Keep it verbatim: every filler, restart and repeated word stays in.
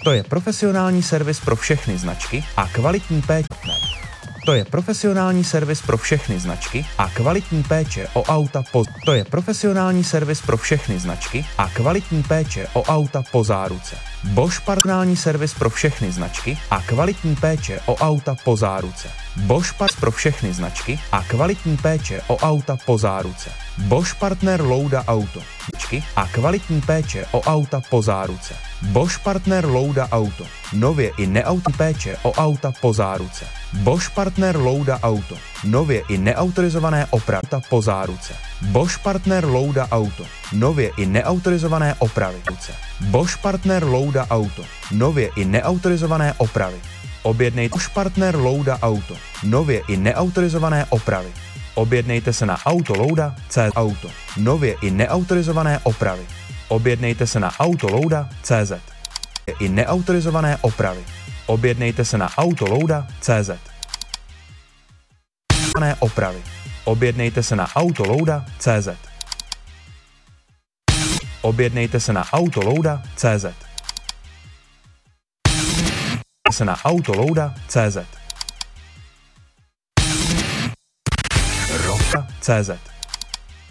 To je profesionální servis pro všechny značky a kvalitní péče. To je profesionální servis pro všechny značky a kvalitní péče o auta po... To je profesionální servis pro všechny značky a kvalitní péče o auta po záruce. Bosch personální servis pro všechny značky a kvalitní péče o auta po záruce. Bosch Parts pro všechny značky a kvalitní péče o auta po záruce. Bosch Partner Louda Auto. Značky a kvalitní péče o auta po záruce. Bosch Partner Louda Auto. Nově i neautní péče o auta po záruce. Bosch Partner Louda Auto. Nově i neautorizované opravy po záruce. Bosch Partner Louda Auto. Nově i neautorizované opravy. Bosch Partner Louda Auto. Nově i neautorizované opravy. Objednejte Bosch Partner Louda Auto. Nově i neautorizované opravy. Objednejte se na Autolouda tečka cé zet Auto. Nově i neautorizované opravy. Objednejte se na Autolouda tečka cé zet. I neautorizované opravy. Objednejte se na Autolouda tečka cé zet. Opravy. Objednejte se na Autolouda tečka cé zet. Objednejte se na Autolouda tečka cé zet. Se na Autolouda tečka cé zet. Roka tečka cé zet.